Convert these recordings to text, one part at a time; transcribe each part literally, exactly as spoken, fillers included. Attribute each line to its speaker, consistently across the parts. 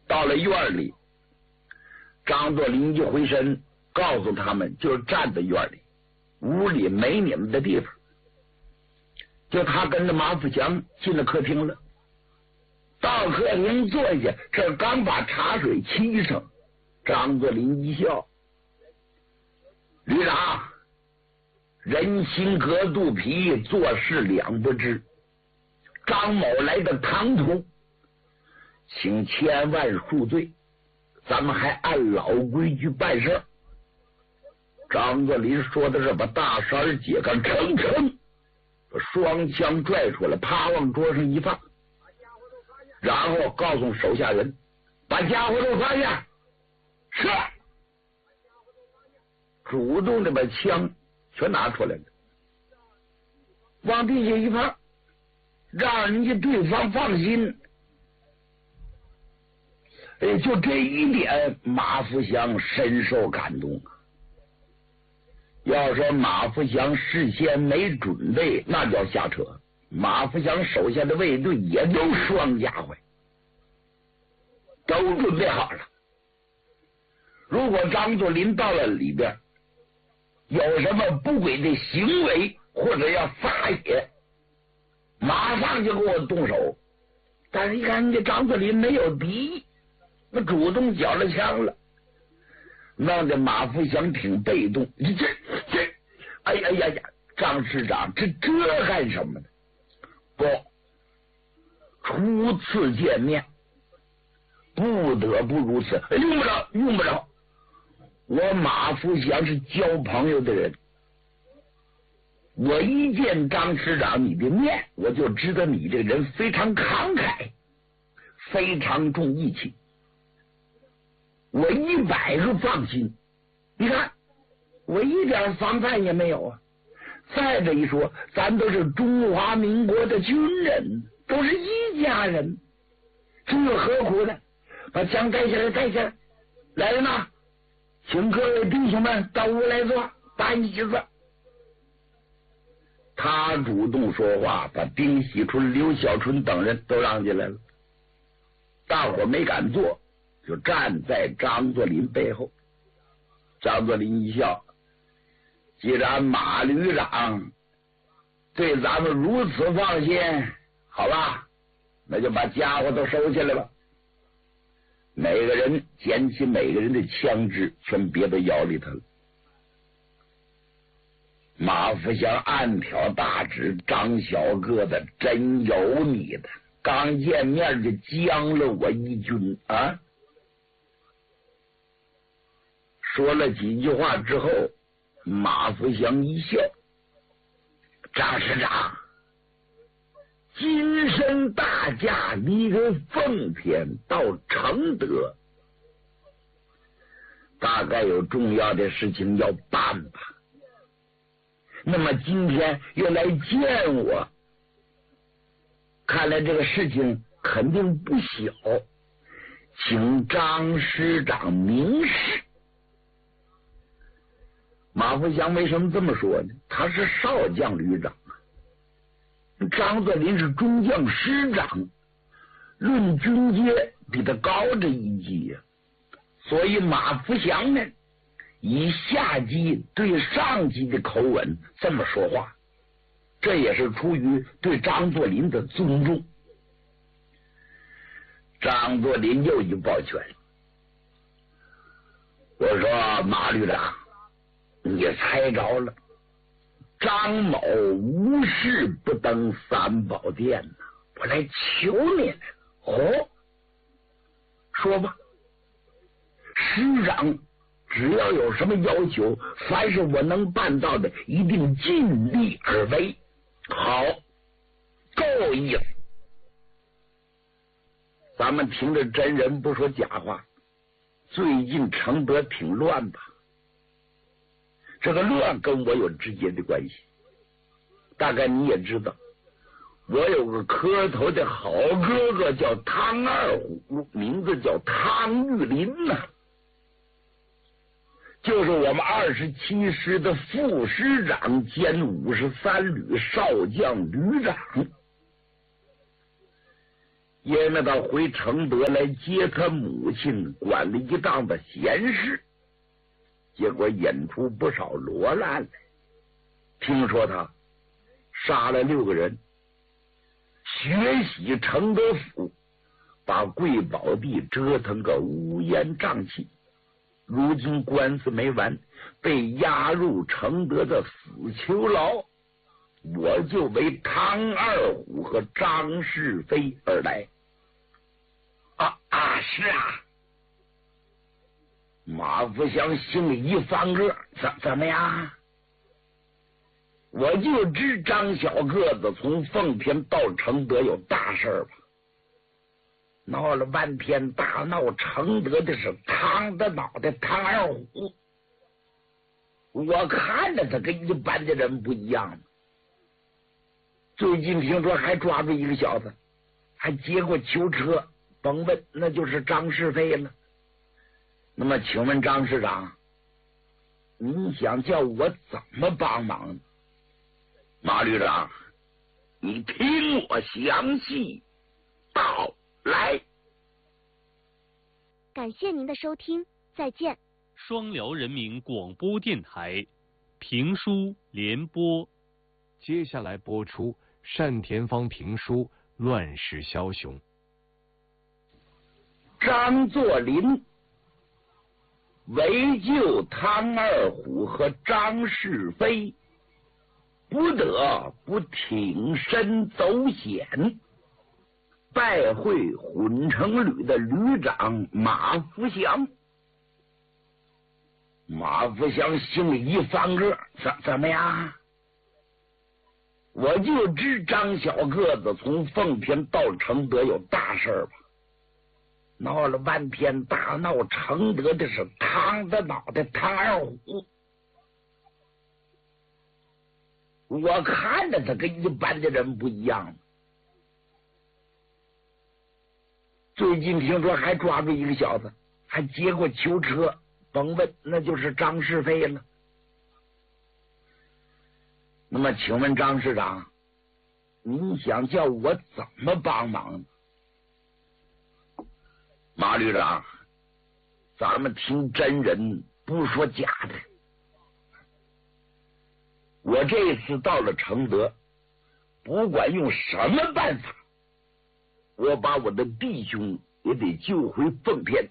Speaker 1: 到了院里，张作霖一回身，告诉他们就站在院里，屋里没你们的地方。就他跟着马福祥进了客厅了。到客厅坐下，这刚把茶水沏上，张作霖一笑：“旅长，人心隔肚皮，做事两不知。张某来的唐突，请千万恕罪，咱们还按老规矩办事。”张作霖说的是把大衫解开，噌噌把双枪拽出来，啪往桌上一放，然后告诉手下人：“把家伙都放下。”是，主动的把枪全拿出来了，往地下一放，让人家对方放心。哎，就这一点，马福祥深受感动啊。要说马福祥事先没准备，那叫瞎扯。马福祥手下的卫队也都双家伙，都准备好了。如果张作霖到了里边有什么不轨的行为，或者要撒野，马上就给我动手。但是一看这张作霖没有敌意，那主动缴了枪了，弄得马福祥挺被动。这这，哎呀呀呀，张师长，这这干什么呢？不，初次见面，不得不如此。用不着，用不着。我马福祥是交朋友的人，我一见张师长你的面，我就知道你这个人非常慷慨，非常重义气，我一百个放心。你看我一点防范也没有啊。再者一说，咱都是中华民国的军人，都是一家人，这何苦呢？把枪带下来，带下来。来人呐，请各位弟兄们到屋来坐，搬椅子。他主动说话，把丁喜春、刘小春等人都让进来了。大伙没敢坐，就站在张作霖背后。张作霖一笑：“既然马旅长对咱们如此放心，好吧，那就把家伙都收起来吧。”每个人捡起每个人的枪支，全别到腰里头了。马福祥暗挑大指：“张小个子真有你的，刚见面就将了我一军啊！”说了几句话之后，马福祥一笑：“张师长，金身大驾离开奉天到承德，大概有重要的事情要办吧？那么今天又来见我，看来这个事情肯定不小，请张师长明示。”马福祥为什么这么说呢？他是少将旅长，张作霖是中将师长，论军阶比他高这一级呀、啊。所以马福祥呢，以下级对上级的口吻这么说话，这也是出于对张作霖的尊重。张作霖又一抱拳：“我说马旅长，你猜着了，张某无事不登三宝殿呐，我来求你来了。”哦，说吧，师长只要有什么要求，凡是我能办到的，一定尽力而为。好，够意思。咱们听着真人不说假话，最近承德挺乱吧？这个乱跟我有直接的关系。大概你也知道，我有个磕头的好哥哥叫汤二虎，名字叫汤玉林呐、啊，就是我们二十七师的副师长兼五十三旅少将旅长。 因为他回承德来接他母亲，管了一档子闲事，结果引出不少罗烂来。听说他杀了六个人，血洗承德府，把贵宝地折腾个乌烟瘴气。如今官司没完，被押入承德的死囚牢，我就为唐二虎和张世飞而来。啊啊，是啊！马福祥心里一翻个，怎怎么样？我就知张小个子从奉天到承德有大事吧？闹了半天大闹承德的是唐的脑袋唐二虎，我看着他跟一般的人不一样。最近听说还抓住一个小子，还劫过囚车，甭问，那就是张世飞了。那么请问张市长，你想叫我怎么帮忙？马旅长，你听我详细道来。
Speaker 2: 感谢您的收听，再见。
Speaker 3: 双辽人民广播电台评书联播，
Speaker 4: 接下来播出单田芳评书《乱世枭雄》。
Speaker 1: 张作霖为救汤二虎和张世飞，不得不挺身走险，拜会混成旅的旅长马福祥。马福祥心里一翻个，怎怎么样？我就知张小个子从奉天到承德有大事吧？闹了半天大闹承德的是唐的脑袋唐二虎，我看着他跟一般的人不一样。最近听说还抓住一个小子，还劫过囚车，甭问，那就是张世飞了。那么请问张市长，你想叫我怎么帮忙？马旅长，咱们听真人不说假的。我这次到了承德，不管用什么办法，我把我的弟兄也得救回奉天。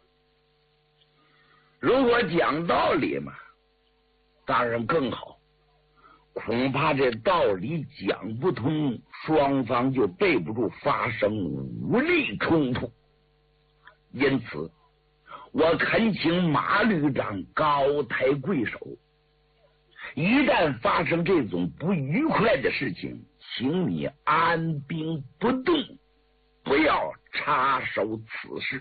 Speaker 1: 如果讲道理嘛，当然更好，恐怕这道理讲不通，双方就备不住发生武力冲突。因此我恳请马旅长高抬贵手，一旦发生这种不愉快的事情，请你安兵不动，不要插手此事。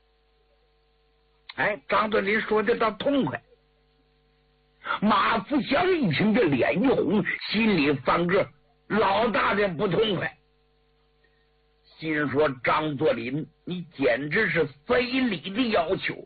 Speaker 1: 哎，张作霖说的倒痛快。马福祥一听，这脸一红，心里翻个老大的不痛快，心说张作霖，你简直是非礼的要求。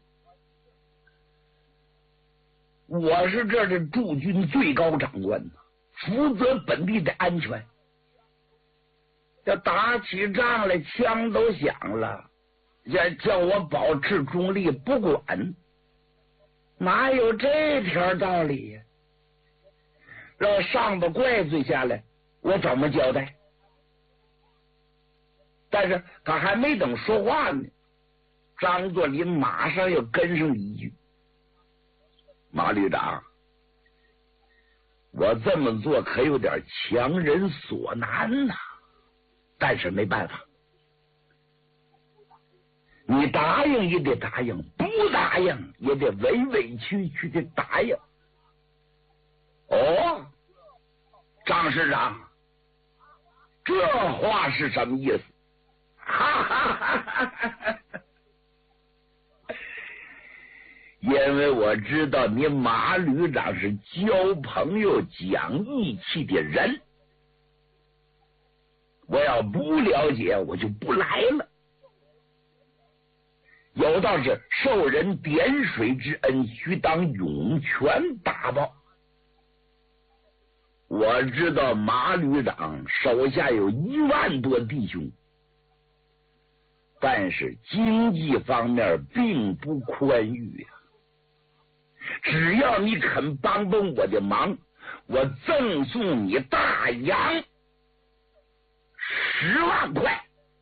Speaker 1: 我是这儿的驻军最高长官，负责本地的安全。要打起仗来，枪都响了，要叫我保持中立不管，哪有这条道理呀？让上头怪罪下来，我怎么交代？但是他还没等说话呢，张作霖马上又跟上一句：马旅长，我这么做可有点强人所难呐、啊，但是没办法，你答应也得答应，不答应也得委委屈屈的答应。哦，张市长，这话是什么意思？哈哈哈哈哈！因为我知道你马旅长是交朋友讲义气的人，我要不了解我就不来了。有道是受人点水之恩，须当涌泉答报。我知道马旅长手下有一万多弟兄， 但是经济方面并不宽裕呀、啊。只要你肯帮帮我的忙，我赠送你大洋十万块。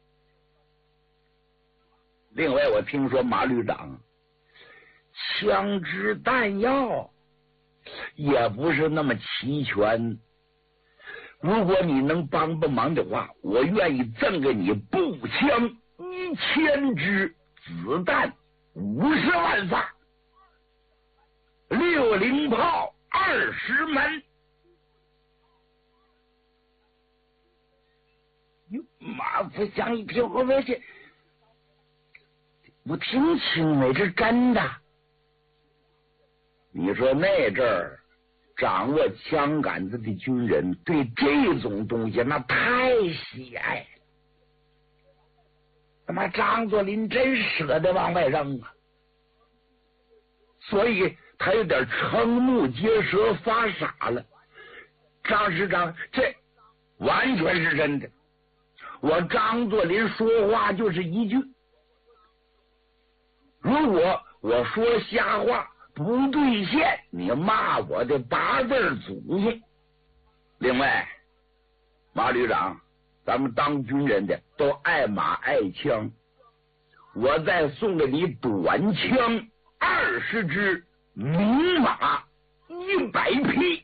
Speaker 1: 另外，我听说马旅长枪支弹药也不是那么齐全，如果你能帮帮忙的话，我愿意赠给你步枪一千支，子弹五十万发，六零炮二十门。马福祥一听，我说这我听清没？这真的？你说那阵儿掌握枪杆子的军人对这种东西那太喜爱了，他妈张作霖真舍得往外扔啊，所以他有点瞠目结舌发傻了。张师长，这完全是真的，我张作霖说话就是一句，如果我说瞎话不兑现，你骂我的八字祖宗。另外，马旅长，咱们当军人的都爱马爱枪，我再送给你短枪二十支，明马一百匹，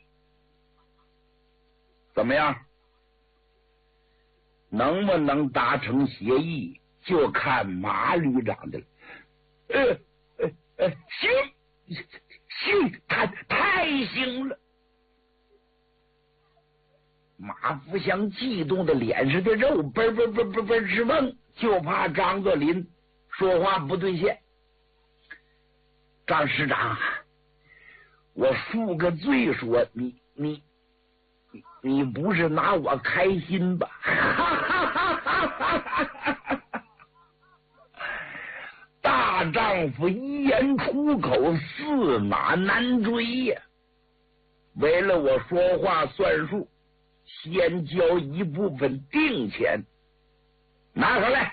Speaker 1: 怎么样？能不能达成协议，就看马旅长的了。呃呃呃，行。行，太太行了！马福祥激动的脸上的肉嘣嘣嘣嘣嘣直蹦，就怕张作霖说话不兑现。张师长，我负个罪说，你你你你不是拿我开心吧？大丈夫一言出口，驷马难追呀！为了我说话算数，先交一部分定钱，拿回来。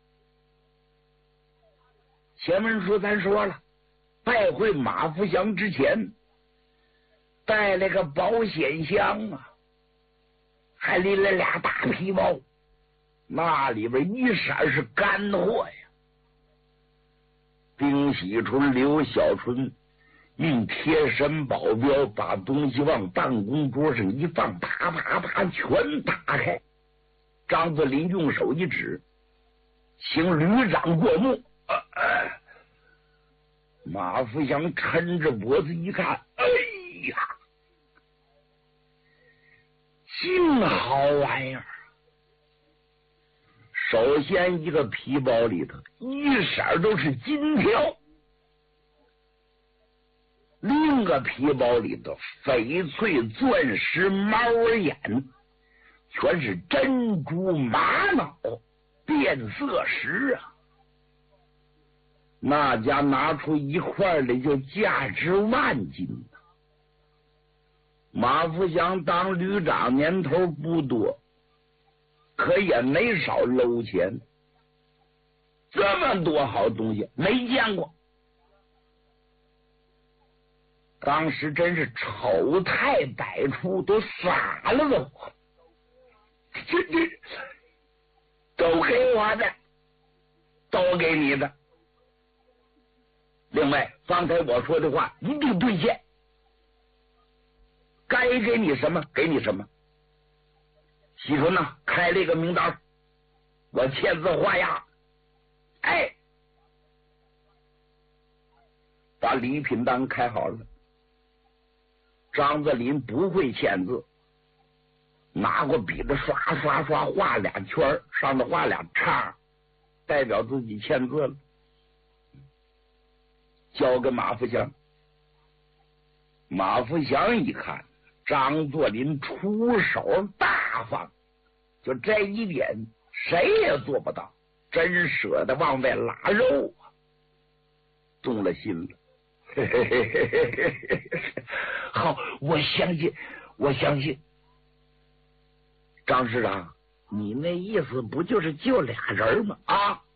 Speaker 1: 前文书咱说了，拜会马福祥之前带了个保险箱啊，还拎了俩大皮包，那里边一色是干货呀。丁喜春、刘小春用贴身保镖把东西往办公桌上一放，啪啪啪全打开。张作霖用手一指，请旅长过目。啊啊、马福祥抻着脖子一看，哎呀，净好玩意儿！首先一个皮包里头一色都是金条，另一个皮包里头翡翠、钻石、猫儿眼，全是珍珠、玛瑙、变色石啊！那家拿出一块来就价值万金。马福祥当旅长年头不多，可也没少搂钱，这么多好东西没见过，当时真是丑态百出，都傻了都。这这都给我的，都给你的。另外，刚才我说的话一定兑现，该给你什么给你什么。喜春呢，开了一个名单，我签字画押。哎，把礼品单开好了。张作霖不会签字，拿过笔子刷刷刷画俩圈，上头画俩叉，代表自己签字了，交给马福祥。马福祥一看，张作霖出手大方，就这一点谁也做不到，真舍得往外拉肉啊，动了心了。嘿嘿嘿嘿嘿嘿，好，我相信，我相信。张师长，你那意思不就是就俩人吗？啊，